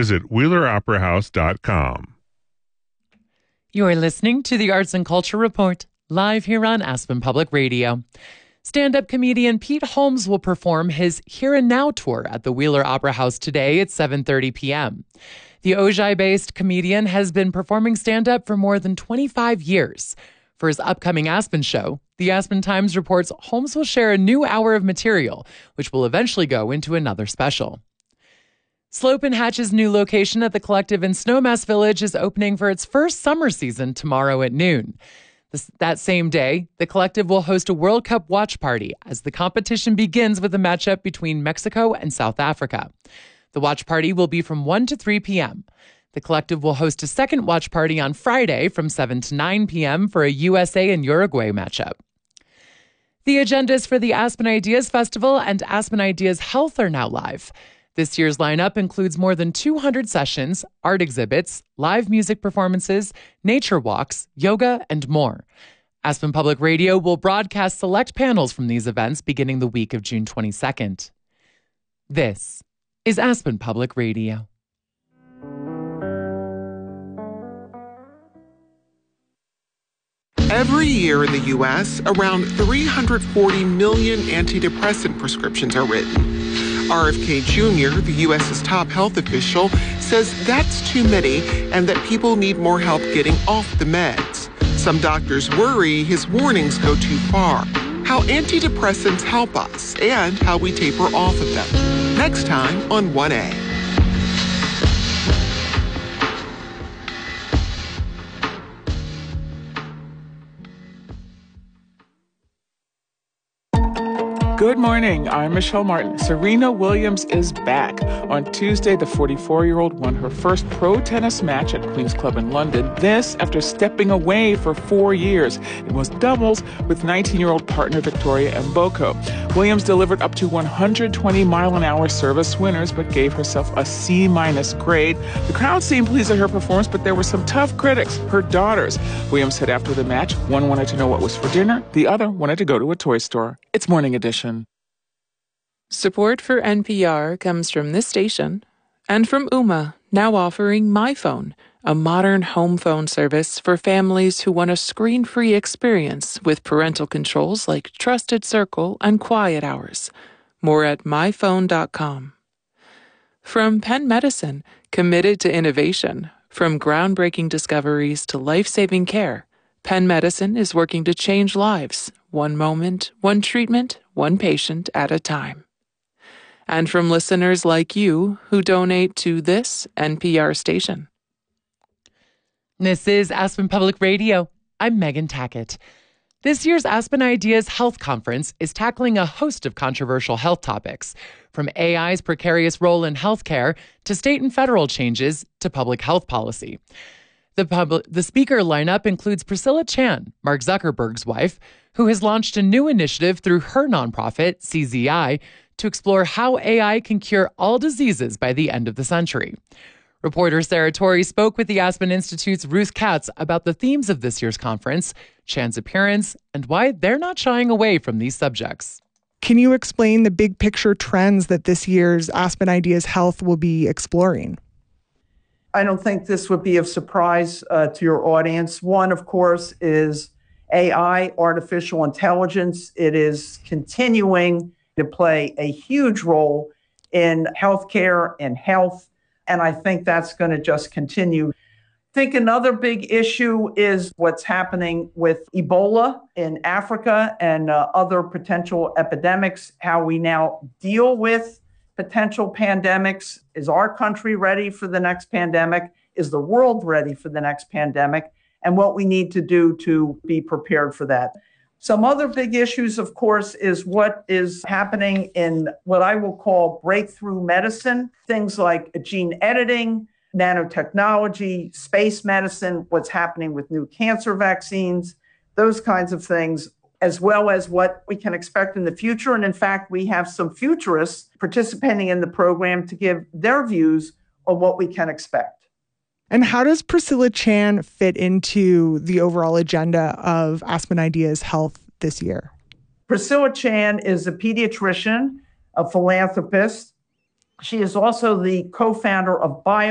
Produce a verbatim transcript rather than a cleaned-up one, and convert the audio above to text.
visit wheeler opera house dot com. You're listening to the Arts and Culture Report, live here on Aspen Public Radio. Stand-up comedian Pete Holmes will perform his Here and Now tour at the Wheeler Opera House today at seven thirty p.m. The Ojai-based comedian has been performing stand-up for more than twenty-five years. For his upcoming Aspen show, the Aspen Times reports Holmes will share a new hour of material, which will eventually go into another special. Slope and Hatch's new location at the Collective in Snowmass Village is opening for its first summer season tomorrow at noon. This, that same day, the Collective will host a World Cup watch party as the competition begins with a matchup between Mexico and South Africa. The watch party will be from one to three p.m. The Collective will host a second watch party on Friday from seven to nine p.m. for a U S A and Uruguay matchup. The agendas for the Aspen Ideas Festival and Aspen Ideas Health are now live. This year's lineup includes more than two hundred sessions, art exhibits, live music performances, nature walks, yoga, and more. Aspen Public Radio will broadcast select panels from these events beginning the week of June twenty-second. This is Aspen Public Radio. Every year in the U S, around three hundred forty million antidepressant prescriptions are written. R F K Junior, the U S's top health official, says that's too many and that people need more help getting off the meds. Some doctors worry his warnings go too far. How antidepressants help us and how we taper off of them. Next time on one A. Good morning, I'm Michelle Martin. Serena Williams is back. On Tuesday, the forty-four-year-old won her first pro tennis match at Queen's Club in London. This after stepping away for four years. It was doubles with nineteen-year-old partner Victoria Mboko. Williams delivered up to one hundred twenty mile an hour service winners, but gave herself a C-minus grade. The crowd seemed pleased at her performance, but there were some tough critics, her daughters. Williams said after the match, one wanted to know what was for dinner, the other wanted to go to a toy store. It's Morning Edition. Support for N P R comes from this station and from Ooma, now offering MyPhone, a modern home phone service for families who want a screen-free experience with parental controls like Trusted Circle and Quiet Hours. More at my phone dot com. From Penn Medicine, committed to innovation, from groundbreaking discoveries to life-saving care, Penn Medicine is working to change lives, one moment, one treatment, one patient at a time. And from listeners like you who donate to this N P R station. This is Aspen Public Radio. I'm Megan Tackett. This year's Aspen Ideas Health Conference is tackling a host of controversial health topics, from A I's precarious role in healthcare to state and federal changes to public health policy. The, pub- the speaker lineup includes Priscilla Chan, Mark Zuckerberg's wife, who has launched a new initiative through her nonprofit, C Z I, to explore how A I can cure all diseases by the end of the century. Reporter Sarah Torrey spoke with the Aspen Institute's Ruth Katz about the themes of this year's conference, Chan's appearance, and why they're not shying away from these subjects. Can you explain the big picture trends that this year's Aspen Ideas Health will be exploring? I don't think this would be of surprise uh, to your audience. One, of course, is A I, artificial intelligence. It is continuing to play a huge role in healthcare and health, and I think that's going to just continue. I think another big issue is what's happening with Ebola in Africa and uh, other potential epidemics, how we now deal with potential pandemics. Is our country ready for the next pandemic? Is the world ready for the next pandemic? And what we need to do to be prepared for that. Some other big issues, of course, is what is happening in what I will call breakthrough medicine, things like gene editing, nanotechnology, space medicine, what's happening with new cancer vaccines, those kinds of things, as well as what we can expect in the future. And in fact, we have some futurists participating in the program to give their views on what we can expect. And how does Priscilla Chan fit into the overall agenda of Aspen Ideas Health this year? Priscilla Chan is a pediatrician, a philanthropist. She is also the co-founder of Bio